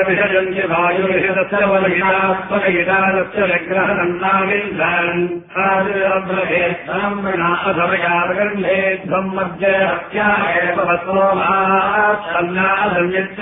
विषजन्ति वायुर्षदस्य वलगितात्मकगितादस्य विग्रहदन्नाविन्दन् ब्रह्मणा अथवयागन्धे ध्वम् मध्ये हत्या एव वसो